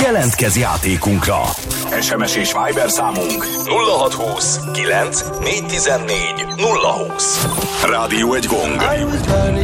jelentkezz játékunkra. SMS és Viber számunk 0620 9 414 020. Rádió egy gong.